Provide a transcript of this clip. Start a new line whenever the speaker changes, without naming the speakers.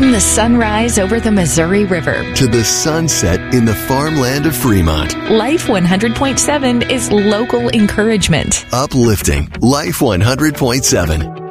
From the sunrise over the Missouri River
to the sunset in the farmland of Fremont.
Life 100.7 is local encouragement.
Uplifting Life 100.7.